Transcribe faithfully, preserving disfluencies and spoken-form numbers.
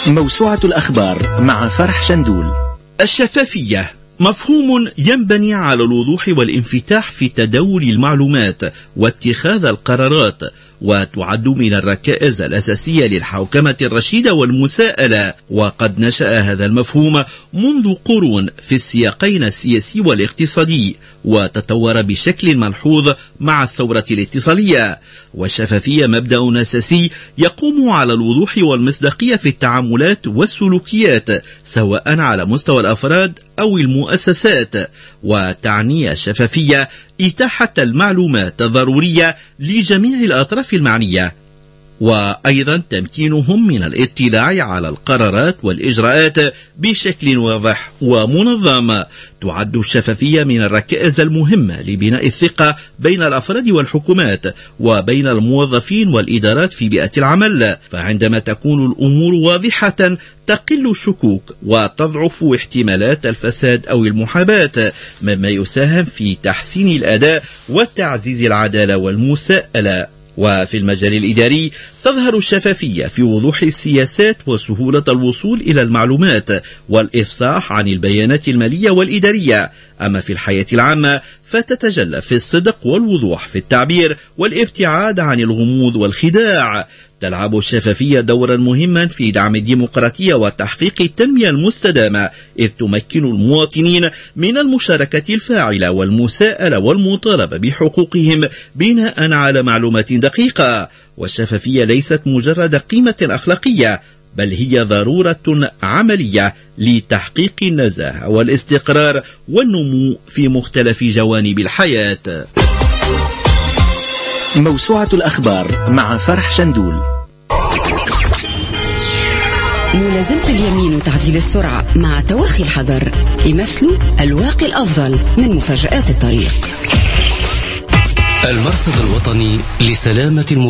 موسوعة الأخبار مع فرح شندول. الشفافية مفهوم ينبني على الوضوح والانفتاح في تداول المعلومات واتخاذ القرارات، وتعد من الركائز الأساسية للحوكمة الرشيدة والمساءلة. وقد نشأ هذا المفهوم منذ قرون في السياقين السياسي والاقتصادي، وتطور بشكل ملحوظ مع الثورة الاتصالية. والشفافية مبدأ أساسي يقوم على الوضوح والمصداقية في التعاملات والسلوكيات، سواء على مستوى الأفراد أو المؤسسات. وتعني الشفافية إتاحة المعلومات الضرورية لجميع الأطراف المعنية، وأيضا تمكينهم من الاطلاع على القرارات والإجراءات بشكل واضح ومنظم. تعد الشفافية من الركائز المهمة لبناء الثقة بين الأفراد والحكومات وبين الموظفين والإدارات في بيئة العمل، فعندما تكون الأمور واضحة تقل الشكوك وتضعف احتمالات الفساد أو المحاباة، مما يساهم في تحسين الأداء وتعزيز العدالة والمساءلة. وفي المجال الإداري تظهر الشفافية في وضوح السياسات وسهولة الوصول إلى المعلومات والإفصاح عن البيانات المالية والإدارية. أما في الحياة العامة فتتجلى في الصدق والوضوح في التعبير والابتعاد عن الغموض والخداع. تلعب الشفافية دورا مهما في دعم الديمقراطية وتحقيق التنمية المستدامة، إذ تمكن المواطنين من المشاركة الفاعلة والمساءلة والمطالبة بحقوقهم بناء على معلومات دقيقة. والشفافية ليست مجرد قيمة أخلاقية، بل هي ضرورة عملية لتحقيق النزاهة والاستقرار والنمو في مختلف جوانب الحياة. موسوعة الأخبار مع فرح شندول. ملازمة اليمين وتعديل السرعة مع توخي الحذر يمثلوا الواقي الأفضل من مفاجآت الطريق. المرصد الوطني لسلامة